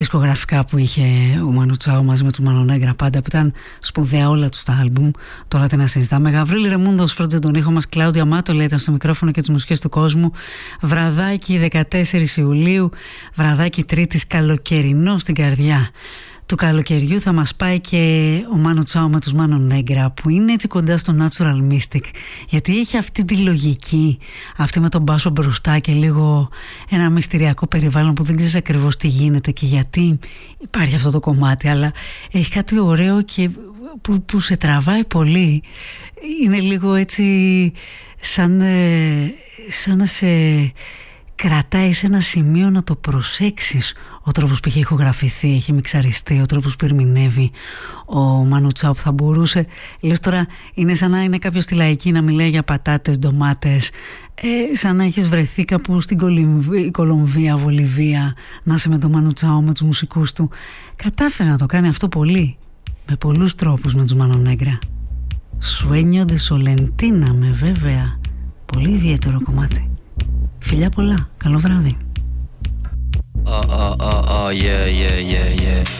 δισκογραφικά που είχε ο Μάνου Τσάο μαζί με τους Μάνο Νέγκρα πάντα, που ήταν σπουδαία όλα τους τα άλμπουμ. Τώρα τι να συζητάμε. Γαβρίλη Ρεμούντος φρόντιζε τον ήχο μας. Κλάουδια Μάτολα ήταν στο μικρόφωνο και τις μουσικές του κόσμου. Βραδάκι 14 Ιουλίου, βραδάκι Τρίτης, καλοκαιρινό στην καρδιά του καλοκαιριού. Θα μας πάει και ο Μάνου Τσάο με τους Μάνο Νέγκρα, που είναι έτσι κοντά στο Natural Mystic, γιατί είχε αυτή τη λογική, αυτή με τον μπάσο μπροστά και λίγο ένα μυστηριακό περιβάλλον που δεν ξέρεις ακριβώς τι γίνεται και γιατί υπάρχει αυτό το κομμάτι, αλλά έχει κάτι ωραίο και που σε τραβάει πολύ. Είναι λίγο έτσι σαν να σε κρατάει σε ένα σημείο να το προσέξεις. Ο τρόπος που έχει ηχογραφηθεί, έχει μιξαριστεί, ο τρόπος που ερμηνεύει ο Μάνου Τσάο, που θα μπορούσε, λες τώρα, είναι σαν να είναι κάποιος στη Λαϊκή να μιλάει για πατάτες, ντομάτες, σαν να έχεις βρεθεί κάπου στην Κολομβία, Βολιβία, να είσαι με τον Μάνου Τσάο, με τους μουσικούς του. Κατάφερε να το κάνει αυτό πολύ, με πολλούς τρόπους με τους Μάνο Νέγκρα. Sueño de Solentina, με βέβαια πολύ ιδιαίτερο κομμάτι. Φιλιά πολλά, καλό βράδυ. Yeah.